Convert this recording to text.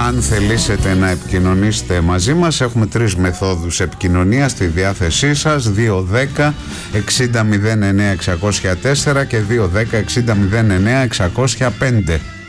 Αν θελήσετε να επικοινωνήσετε μαζί μας, έχουμε 3 μεθόδους επικοινωνίας στη διάθεσή σας: 210 60 09 604 και 210 60 09 605.